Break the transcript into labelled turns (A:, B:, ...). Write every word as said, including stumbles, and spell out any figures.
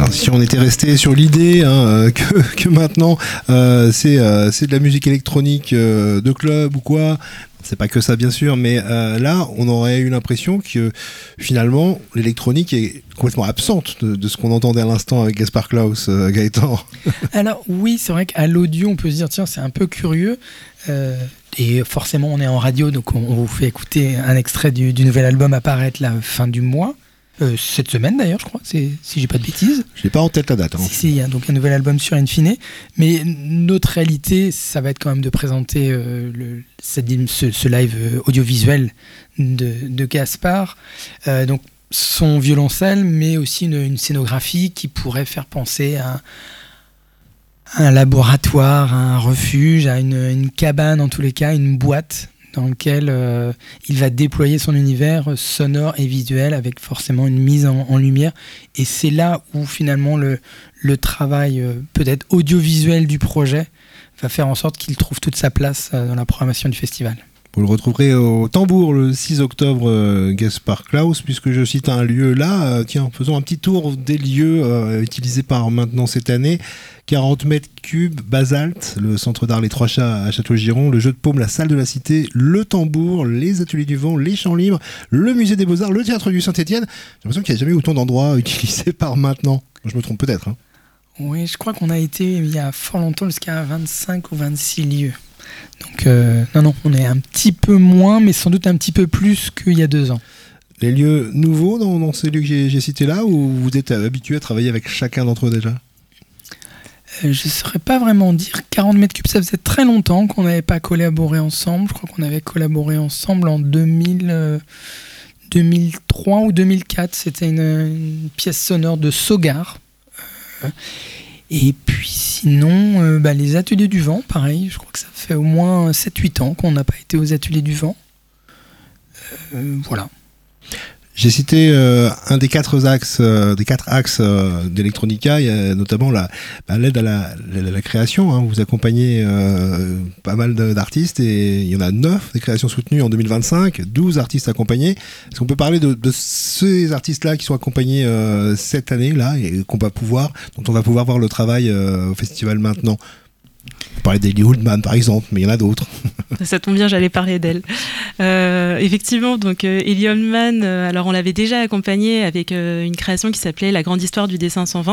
A: Alors, si on était resté sur l'idée hein, que, que maintenant euh, c'est, euh, c'est de la musique électronique euh, de club ou quoi, c'est pas que ça bien sûr, mais euh, là on aurait eu l'impression que finalement l'électronique est complètement absente de, de ce qu'on entendait à l'instant avec Gaspard Klaus, euh, Gaëtan.
B: Alors oui, c'est vrai qu'à l'audio on peut se dire tiens c'est un peu curieux. Euh, et forcément on est en radio donc on, on vous fait écouter un extrait du, du nouvel album à paraître la fin du mois. Euh, cette semaine d'ailleurs je crois, c'est, si j'ai pas de bêtises.
A: Je n'ai pas en tête la date. Hein.
B: Si, si, il y a donc un nouvel album sur Infine, mais notre réalité ça va être quand même de présenter euh, le, cette, ce, ce live audiovisuel de, de Gaspard, euh, donc son violoncelle mais aussi une, une scénographie qui pourrait faire penser à un laboratoire, à un refuge, à une, une cabane en tous les cas, une boîte dans lequel euh, il va déployer son univers sonore et visuel avec forcément une mise en, en lumière. Et c'est là où finalement le, le travail euh, peut-être audiovisuel du projet va faire en sorte qu'il trouve toute sa place euh, dans la programmation du festival.
A: Vous le retrouverez au Tambour le six octobre, euh, Gaspard Klaus, puisque je cite un lieu là. Euh, tiens, faisons un petit tour des lieux euh, utilisés par maintenant cette année. quarante mètres cubes, basalte, le centre d'art Les Trois Chats à Château-Giron, le jeu de paume, la salle de la Cité, le Tambour, les ateliers du vent, les champs libres, le musée des Beaux-Arts, le théâtre du Saint-Étienne. J'ai l'impression qu'il n'y a jamais eu autant d'endroits utilisés par maintenant. Je me trompe peut-être. Hein.
B: Oui, je crois qu'on a été il y a fort longtemps jusqu'à vingt-cinq ou vingt-six lieux. Donc euh, non, non, on est un petit peu moins, mais sans doute un petit peu plus qu'il y a deux ans.
A: Les lieux nouveaux dans, dans ces lieux que j'ai, j'ai cités là, ou vous êtes habitué à travailler avec chacun d'entre eux déjà ?
B: euh, Je ne saurais pas vraiment dire. quarante mètres cubes, ça faisait très longtemps qu'on n'avait pas collaboré ensemble. Je crois qu'on avait collaboré ensemble en deux mille, euh, deux mille trois ou deux mille quatre. C'était une, une pièce sonore de Sogar. Euh, Et puis sinon, euh, bah, les ateliers du vent, pareil, je crois que ça fait au moins sept huit ans qu'on n'a pas été aux ateliers du vent. Euh, voilà.
A: J'ai cité euh, un des quatre axes, euh, des quatre axes euh, d'Electronica, il y a notamment la, bah, l'aide à la, la, la création. Hein. Vous accompagnez euh, pas mal d'artistes et il y en a neuf des créations soutenues en deux mille vingt-cinq, douze artistes accompagnés. Est-ce qu'on peut parler de, de ces artistes-là qui sont accompagnés euh, cette année-là et qu'on va pouvoir, dont on va pouvoir voir le travail euh, au festival maintenant ? Vous parlez d'Ellie Holdman par exemple, mais il y en a d'autres.
C: Ça tombe bien, j'allais parler d'elle. Euh, effectivement, donc euh, Ellie Holdman, euh, alors on l'avait déjà accompagnée avec euh, une création qui s'appelait La grande histoire du dessin sans fin.